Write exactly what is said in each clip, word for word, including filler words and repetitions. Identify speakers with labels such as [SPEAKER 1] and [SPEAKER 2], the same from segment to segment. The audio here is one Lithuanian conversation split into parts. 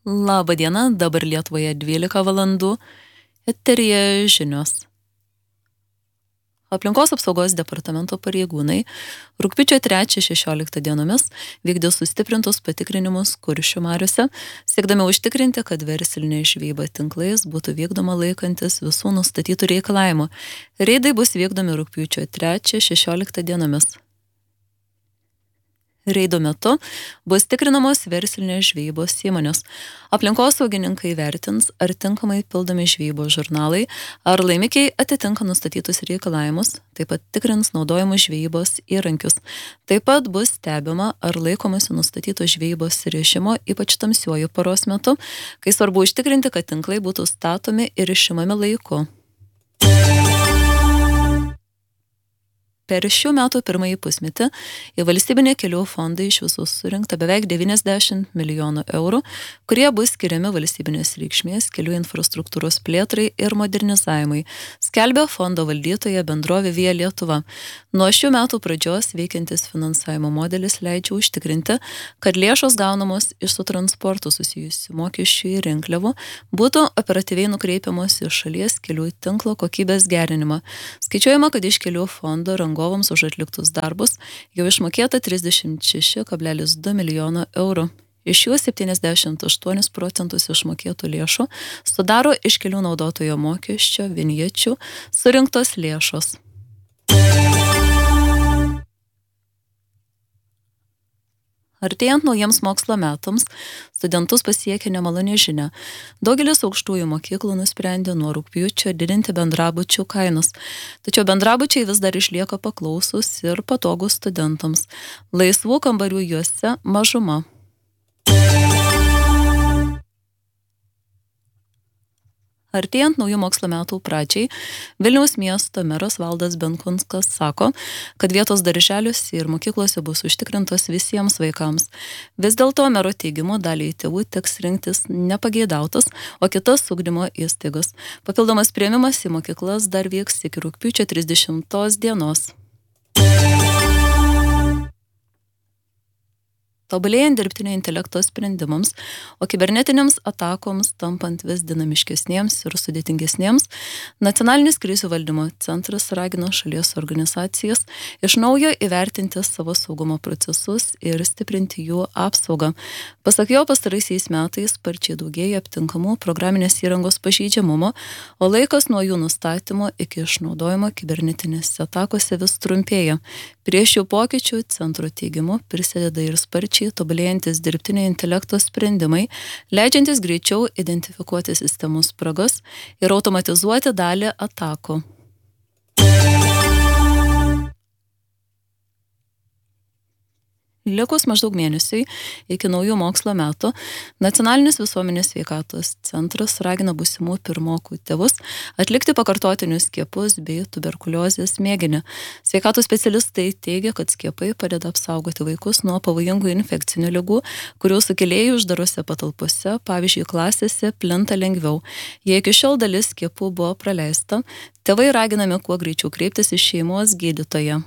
[SPEAKER 1] Labą dieną, dabar Lietuvoje dvylika valandų, eteryje žinios. Aplinkos apsaugos departamento pareigūnai rugpjūčio trečią šešioliktą dienomis vykdė sustiprintus patikrinimus Kuršių mariose, siekdami užtikrinti, kad verslinė žvejyba tinklais būtų vykdoma laikantis visų nustatytų reikalavimų. Reidai bus vykdomi rugpjūčio trečią šešioliktą dienomis. Reido metu bus tikrinamos verslinės žvejybos įmonės. Aplinkosaugininkai vertins, ar tinkamai pildomi žvejybos žurnalai, ar laimikiai atitinka nustatytus reikalavimus, taip pat tikrins naudojamus žvejybos įrankius. Taip pat bus stebima, ar laikomasi nustatyto žvejybos režimo, ypač tamsiuoju paros metu, kai svarbu užtikrinti, kad tinklai būtų statomi ir išimami laiku. Per šių metų pirmąjį pusmetį į valstybinį kelių fondą iš viso surinkta beveik devyniasdešimt milijonų eurų, kurie bus skiriami valstybinės reikšmės kelių infrastruktūros plėtrai ir modernizavimui, skelbia fondo valdytoja bendrovė Via Lietuva. Nuo šių metų pradžios veikiantis finansavimo modelis leidžia užtikrinti, kad lėšos gaunamos iš su transportu susijusių mokesčių ir rinkliavų būtų operatyviai nukreipiamos į šalies kelių tinklo kokybės gerinimą. Skaičiuojama, kad iš kelių fondo rangovams už atliktus darbus jau išmokėta trisdešimt šeši kablelis du milijono eurų. Iš jų septyniasdešimt aštuonis procentus išmokėtų lėšų sudaro iš kelių naudotojo mokesčio vinječių surinktos lėšos. Artėjant naujiems mokslo metams, studentus pasiekė nemaloni žinia. Daugelis aukštųjų mokyklų nusprendė nuo rugpjūčio didinti bendrabučių kainas. Tačiau bendrabučiai vis dar išlieka paklausus ir patogūs studentams. Laisvų kambarių juose mažuma. Artėjant naujų mokslo metų pradžiai, Vilniaus miesto meras Valdas Benkunskas sako, kad vietos darželiuose ir mokyklose bus užtikrintos visiems vaikams. Vis dėlto mero teigimu daliai tėvų teks rinktis nepageidautas, o kitas ugdymo įstaigos. Papildomas priėmimas į mokyklas dar vyks iki rugpjūčio trisdešimtos dienos. Tobulėjant dirbtinio intelekto sprendimams, o kibernetiniams atakoms tampant vis dinamiškesniems ir sudėtingesniems, Nacionalinis krizių valdymo centras ragino šalies organizacijas iš naujo įvertinti savo saugumo procesus ir stiprinti jų apsaugą. Pasak jo, pastaraisiais metais sparčiai daugėja aptinkamų programinės įrangos pažeidžiamumo, o laikas nuo jų nustatymo iki išnaudojimo kibernetinėse atakose vis trumpėja. Prie šių pokyčių centro teigimu prisideda ir sparčiai tobulėjantis dirbtinio intelekto sprendimai, leidžiantis greičiau identifikuoti sistemų spragas ir automatizuoti dalį atakų. Likus maždaug mėnesiui iki naujų mokslo metų, Nacionalinis visuomenės sveikatos centras ragina būsimų pirmokų tėvus atlikti pakartotinius skiepus bei tuberkuliozės mėginį. Sveikatos specialistai teigia, kad skiepai padeda apsaugoti vaikus nuo pavojingų infekcinių ligų, kurių sukėlėjai uždarose patalpose, pavyzdžiui, klasėse, plinta lengviau. Jei iki šiol dalis skiepų buvo praleista, tėvai raginami kuo greičiau kreiptis į šeimos gydytoją.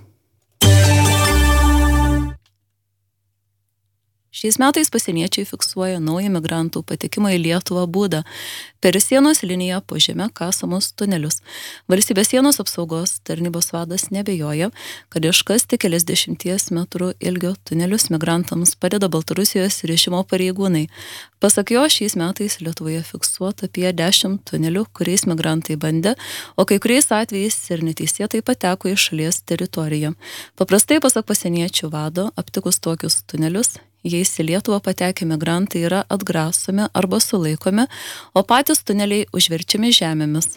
[SPEAKER 1] Šiais metais pasieniečiai fiksuoja naują migrantų patekimą į Lietuvą būdą per sienos liniją po žeme kasamus tunelius. Valstybės sienos apsaugos tarnybos vadas nebejoja, kad iškasti keliasdešimties metrų ilgio tunelius migrantams padeda Baltarusijos režimo pareigūnai. Pasak jo, šiais metais Lietuvoje fiksuota apie dešimt tunelių, kuriais migrantai bandė, o kai kuriais atvejais ir neteisėtai pateko į šalies teritoriją. Paprastai, pasak pasieniečių vado, aptikus tokius tunelius, jais į Lietuvą patekę migrantai yra atgrasomi arba sulaikomi, o patys tuneliai užverčiami žemėmis.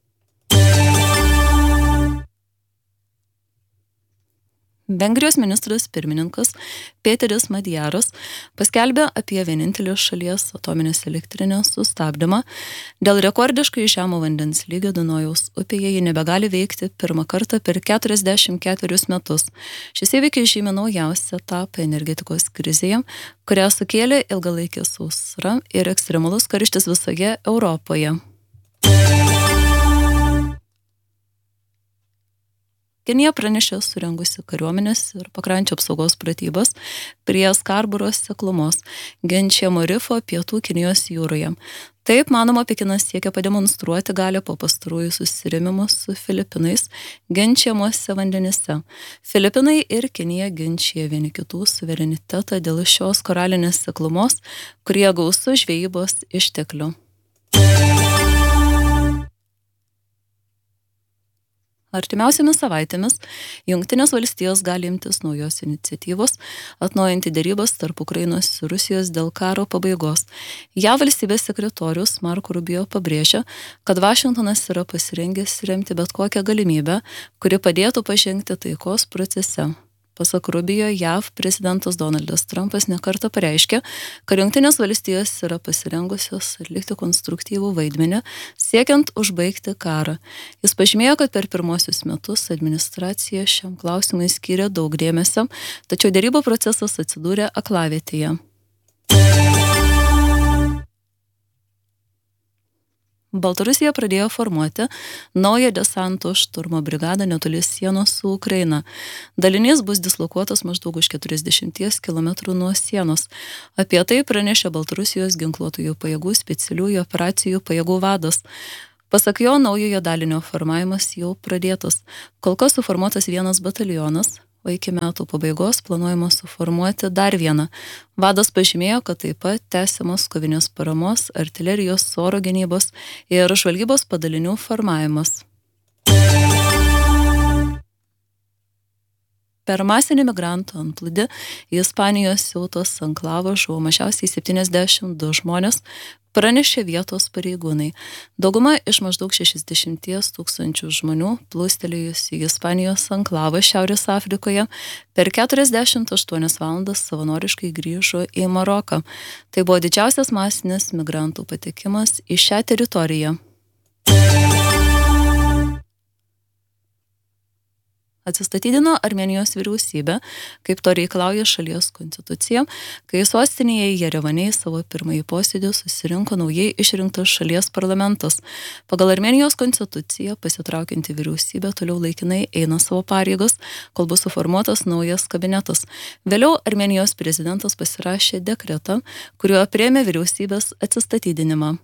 [SPEAKER 1] Vengrijos ministras pirmininkas Peteris Madjaras paskelbė apie vienintelį šalies atominės elektrinės sustabdymą. Dėl rekordiškai žemo vandens lygio Dunojaus upėje ji nebegali veikti pirmą kartą per keturiasdešimt ketverius metus. Šis įvykis žymi naujausią etapą energetikos krizėje, kurią sukėlė ilgalaikė sausra ir ekstremalus karštis visoje Europoje. Kinija pranešė surengusi kariuomenės ir pakrančių apsaugos pratybas prie Skarburos seklumos, Genčiamo rifo pietų Kinijos jūroje. Taip, manoma, Pekinas siekia pademonstruoti galią po pastarųjų susirėmimų su Filipinais Genčiamuose vandenyse. Filipinai ir Kinija ginčija vieni kitų suverenitetą dėl šios koralinės seklumos, kurie gausu žvejybos išteklių. Artimiausiamis savaitėmis Jungtinės valstijos gali imtis naujos iniciatyvos, atnaujinti dėrybas tarp Ukrainos ir Rusijos dėl karo pabaigos. JAV valstybės sekretorius Marco Rubio pabrėžia, kad Vašingtonas yra pasirengęs remti bet kokią galimybę, kuri padėtų pažengti taikos procese. Pasak Rubio, JAV prezidentas Donaldas Trumpas nekartą pareiškė, kad Jungtinės valstijos yra pasirengusios atlikti konstruktyvų vaidmenį, siekiant užbaigti karą. Jis pažymėjo, kad per pirmosius metus administracija šiam klausimui skyrė daug dėmesio, tačiau dėrybų procesas atsidūrė aklavietėje. Baltarusija pradėjo formuoti naują desanto šturmo brigadą netoli sienos su Ukraina. Dalinys bus dislokuotas maždaug už keturiasdešimties kilometrų nuo sienos. Apie tai pranešė Baltarusijos ginkluotųjų pajėgų specialiųjų operacijų pajėgų vadas. Pasak jo, naujojo dalinio formavimas jau pradėtas. Kol kas suformuotas vienas batalionas, o iki metų pabaigos planuojama suformuoti dar vieną. Vadas pažymėjo, kad taip pat tęsiamas kovinės paramos, artilerijos, oro gynybos ir žvalgybos padalinių formavimas. Per masinį migrantų antplūdį į Ispanijos Siautos anklavą žuvo mažiausiai septyniasdešimt du žmonės, pranešė vietos pareigūnai. Dauguma iš maždaug šešiasdešimt tūkstančių žmonių plūstelėjusi į Ispanijos anklavą Šiaurės Afrikoje per keturiasdešimt aštuonias valandas savanoriškai grįžo į Maroką. Tai buvo didžiausias masinis migrantų patekimas į šią teritoriją. Atsistatydino Armėnijos vyriausybė, kaip to reikalauja šalies konstitucija, kai sostinėje Jerevane į savo pirmąjį posėdį susirinko naujai išrinktas šalies parlamentas. Pagal Armėnijos konstituciją pasitraukianti vyriausybė toliau laikinai eina savo pareigas, kol bus suformuotas naujas kabinetas. Vėliau Armėnijos prezidentas pasirašė dekretą, kuriuo priėmė vyriausybės atsistatydinimą.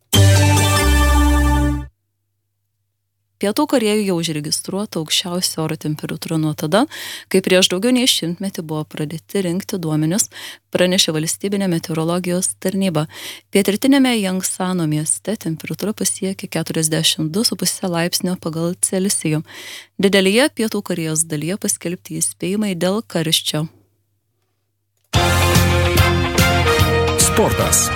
[SPEAKER 1] Pietų Korėjoje jau užregistruota aukščiausia oro temperatūra nuo tada, kai prieš daugiau nei šimtmetį buvo pradėti rinkti duomenis, pranešė valstybinė meteorologijos tarnyba. Pietrytinėme Jangsano mieste temperatūra pasiekė keturiasdešimt du su puse laipsnio pagal Celsijų. Didelėje Pietų Korėjos dalyje paskelbti įspėjimai dėl karščio.
[SPEAKER 2] Sportas.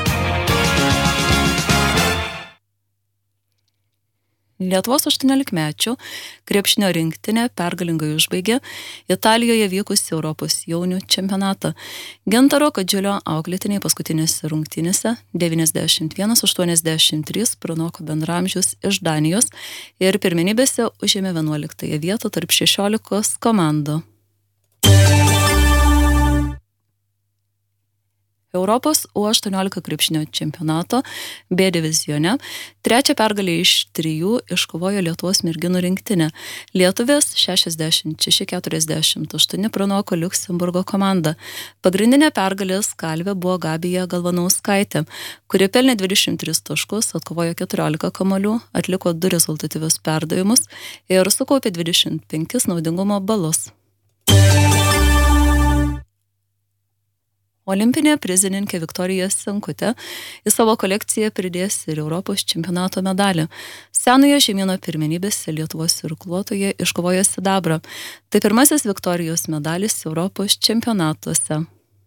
[SPEAKER 1] Lietuvos aštuoniolikmečių krepšinio rinktinė pergalingai užbaigė Italijoje vykusį Europos jaunių čempionatą. Gintaro Kadžiulio auklėtiniai paskutinėse rungtynėse devyniasdešimt vienas aštuoniasdešimt trys pranoko bendraamžius iš Danijos ir pirmenybėse užėmė vienuoliktąją vietą tarp šešiolikos komandų. Europos U aštuoniolika krepšinio čempionato B divizione trečią pergalę iš trijų iškovojo Lietuvos merginų rinktinė. Lietuvės šešiasdešimt šeši keturiasdešimt aštuoni pranoko Liuksemburgo komandą. Pagrindinė pergalės kalvė buvo Gabija Galvanauskaitė, kuri pelnė dvidešimt tris taškus, atkovojo keturiolika kamuolių, atliko du rezultatyvius perdavimus ir sukaupė dvidešimt penkis naudingumo balus. Olimpinė prizininkė Viktorija Senkutė į savo kolekciją pridės ir Europos čempionato medalį. Senojo žemyno pirmenybėse Lietuvos irkluotoje iškovojo sidabrą. Tai pirmasis Viktorijos medalis Europos čempionatuose.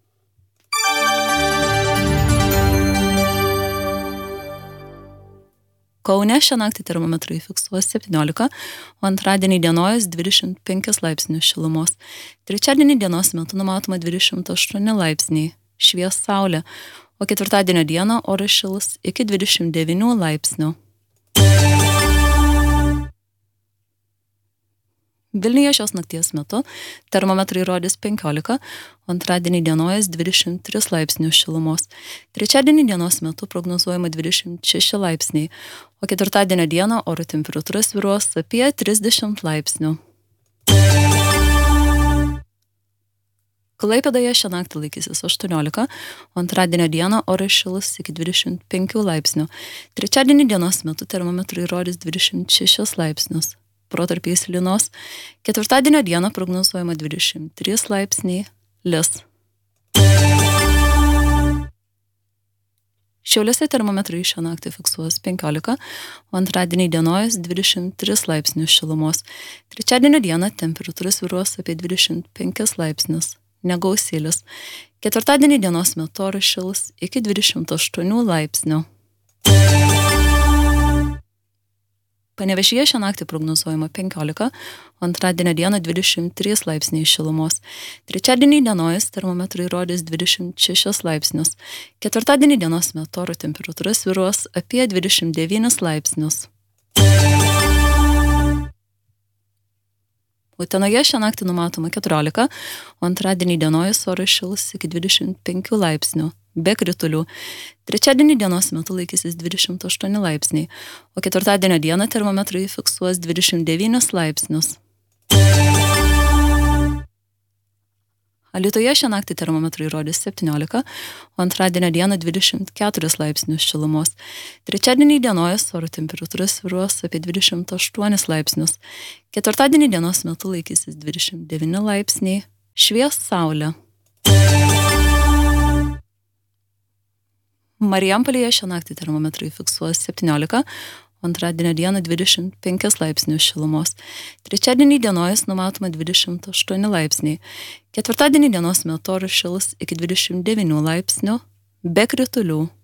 [SPEAKER 1] Kaune šią naktį termometrai fiksuos septyniolika, o antradienį dienos dvidešimt penki laipsnių šilumos. Trečiadienį dienos metu numatoma dvidešimt aštuoni laipsniai, švies saulė, o ketvirtadienio dieną oras šils iki dvidešimt devynių laipsnių. Vilniuje šios nakties metu termometrai rodys penkiolika, o antradienį dienos dvidešimt tris laipsnių šilumos. Trečiadienį dienos metu prognozuojama dvidešimt šeši laipsniai, o ketvirtadienio dieną oro temperatūra svyruos apie trisdešimt laipsnių. Klaipėdoje šią naktį laikysis aštuoniolika, o antradienio dieną oras šils iki dvidešimt penkių laipsnių. Trečiadienį dienos metu termometrai rodys dvidešimt šešis laipsnius. Protarpiais lynos. Ketvirtadienio dieną prognozuojama dvidešimt trys laipsniai, lis. Šiauliuose termometrai šią naktį fiksuos penkiolika, o antradienį dienojas dvidešimt tris laipsnius šilumos. Trečiadienio dieną temperatūra svyruos apie dvidešimt penkis laipsnius, negausilis. Ketvirtadienį dienos metu oras šils iki dvidešimt aštuonių laipsnių. Panevėžyje šią naktį prognozuojama penkiolika, o antradienio dieną dvidešimt trys laipsniai šilumos. Trečiadienį dienojas termometrai rodys dvidešimt šešis laipsnius. Ketvirtadienį dienos metu oro temperatūra svyruos apie dvidešimt devynis laipsnius. Utenoje šią naktį numatoma keturiolika, o antradienį dienojas oras šils iki dvidešimt penkių laipsnių, be kritulių. Trečiadienį dienos metu laikysis dvidešimt aštuoni laipsniai, o ketvirtadienio dieną termometrai fiksuos dvidešimt devynis laipsnius. Alytuje šią naktį termometrai rodys septyniolika, o antradienio dieną dvidešimt keturis laipsnius šilumos. Trečiadienį dienojas oro temperatūra svyruos apie dvidešimt aštuonis laipsnius. Ketvirtadienį dienos metu laikysis dvidešimt devyni laipsniai, švies saulė. Marijampolėje šią naktį termometrai fiksuos septyniolika, o antradienio dieną dvidešimt penkis laipsnius šilumos. Trečiadienį dienojas numatoma dvidešimt aštuoni laipsniai. Ketvirtadienį dienos metu oras šils iki dvidešimt devynių laipsnių, be kritulių.